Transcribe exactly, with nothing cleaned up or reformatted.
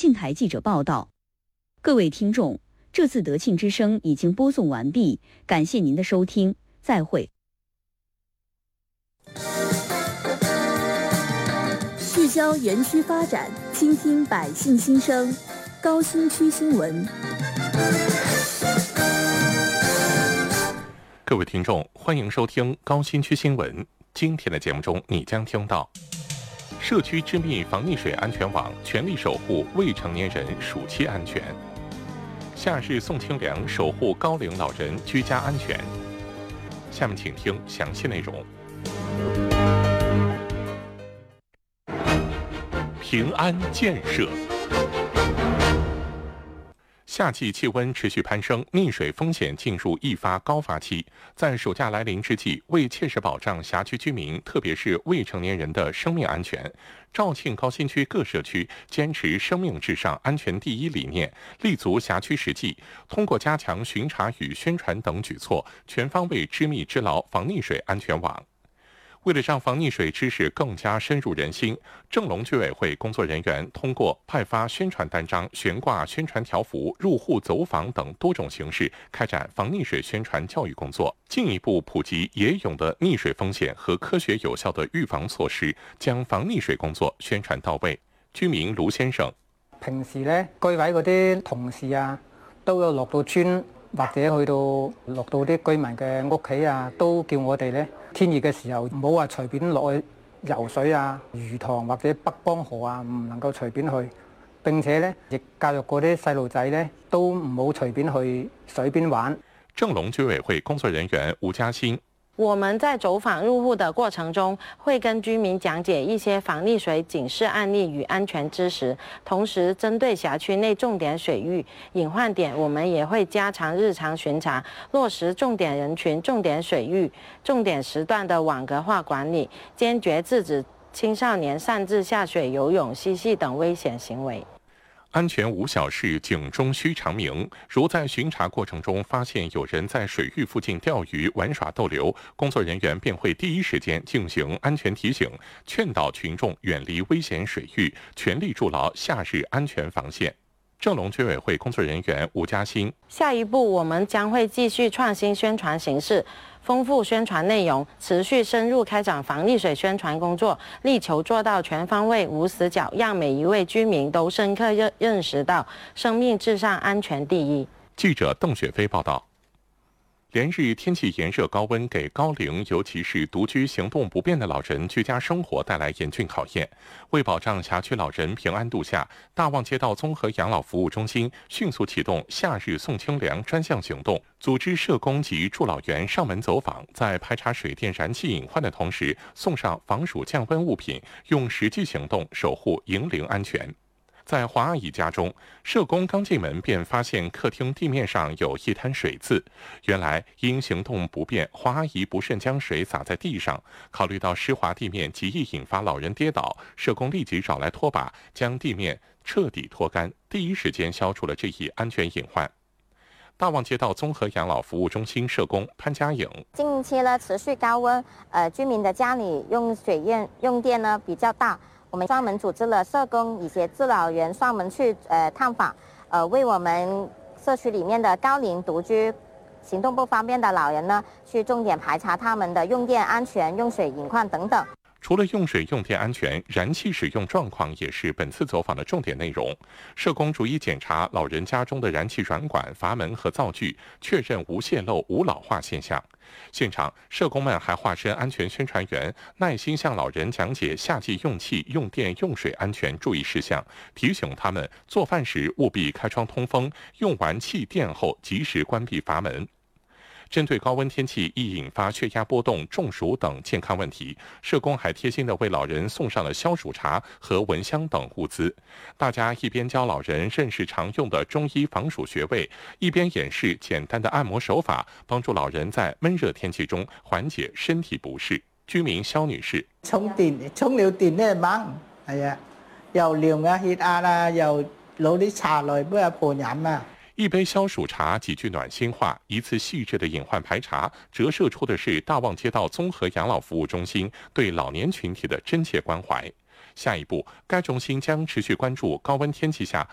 庆台记者报道。各位听众，这次德庆之声已经播送完毕，感谢您的收听，再会。 聚焦园区发展，倾听百姓心声，高新区新闻。 各位听众，欢迎收听高新区新闻。今天的节目中，你将听到社区之密防溺水安全网全力守护未成年人暑期安全。夏日送清凉，守护高龄老人居家安全。下面请听详细内容。平安建设。夏季气温持续攀升，溺水风险进入易发高发期。在暑假来临之际，为切实保障辖区居民，特别是未成年人的生命安全，肇庆高新区各社区坚持生命至上、安全第一理念，立足辖区实际，通过加强巡查与宣传等举措，全方位织密织牢防溺水安全网。为了让防溺水知识更加深入人心，正龙居委会工作人员通过派发宣传单张、悬挂宣传条幅、入户走访等多种形式，开展防溺水宣传教育工作，进一步普及野泳的溺水風險和科學有效的預防措施，將防溺水工作宣傳到位。居民盧先生： 平時呢，居委嗰啲同事啊，都有落到村或者去到落到啲居民嘅屋企啊，都叫我哋呢。天熱嘅時候，唔好話隨便落去游水啊、魚塘或者北江河啊，唔能夠隨便去。並且呢，亦教育嗰啲細路仔呢，都唔好隨便去水邊玩。 正龍居委會工作人員吳嘉欣： 我們在走訪入戶的過程中，會跟居民講解一些防溺水警示案例與安全知識，同時針對轄區內重點水域隱患點，我們也會加強日常巡查，落實重點人群、重點水域、重點時段的網格化管理，堅決制止青少年擅自下水游泳、嬉戲等危險行為。 安全無小事，警鐘須長鳴。如在巡查過程中發現有人在水域附近釣魚、玩耍逗留，工作人員便會第一時間進行安全提醒，勸導群眾遠離危險水域，全力築牢夏日安全防線。正龍居委會工作人員吳嘉欣： 下一步我們將會繼續創新宣傳形式，豐富宣傳內容，持續深入開展防溺水宣傳工作，力求做到全方位無死角，讓每一位居民都深刻認認識到生命至上、安全第一。 記者鄧雪飛報道。連日天氣炎熱高溫，給高齡尤其是獨居行動不便的老人居家生活帶來嚴峻考驗。為保障轄區老人平安度夏，大望街道綜合養老服務中心迅速啟動夏日送清涼專項行動，組織社工及助老員上門走訪，在排查水電燃氣隱患的同時，送上防暑降溫物品，用實際行動守護營齡安全。在黃阿姨家中，社工剛進門便發現客廳地面上有一灘水漬。原來因行動不便，黃阿姨不慎將水灑在地上。考慮到濕滑地面極易引發老人跌倒，社工立即找來拖把，將地面徹底拖乾，第一時間消除了這一安全隱患。大望街道綜合養老服務中心社工潘嘉穎： 近期呢持續高溫，呃，居民的家裡用水用用電呢比較大。我們專門組織了社工以及助老員上門去呃探訪，呃為我們社區裡面的高齡獨居、行動不方便的老人呢，去重點排查他們的用電安全、用水隱患等等。 除了用水用電安全，燃氣使用狀況也是本次走訪的重點內容。社工逐一檢查老人家中的燃氣軟管、閥門和灶具，確認無洩漏、無老化現象。現場，社工們還化身安全宣傳員，耐心向老人講解夏季用氣、用電、用水安全注意事項，提醒他們做飯時務必開窗通風，用完氣電後及時關閉閥門。針對高溫天氣易引發血壓波動、中暑等健康問題，社工還貼心地為老人送上了消暑茶和蚊香等物資。大家一邊教老人認識常用的中醫防暑穴位，一邊演示簡單的按摩手法，幫助老人在悶熱天氣中緩解身體不適。居民蕭女士： 充電充了電呢猛，係啊，又量啊血壓啊，又攞啲茶來俾阿婆飲啊。 一杯消暑茶，幾句暖心話，一次細緻的隱患排查，折射出的是大望街道綜合養老服務中心對老年群體的真切關懷。下一步，該中心將持續關注高溫天氣下